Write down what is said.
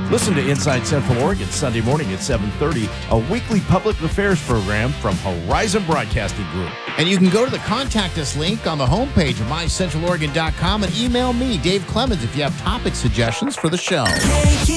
Listen to Inside Central Oregon Sunday morning at 7:30, a weekly public affairs program from Horizon Broadcasting Group. And you can go to the Contact Us link on the homepage of mycentraloregon.com and email me, Dave Clemens, if you have topic suggestions for the show.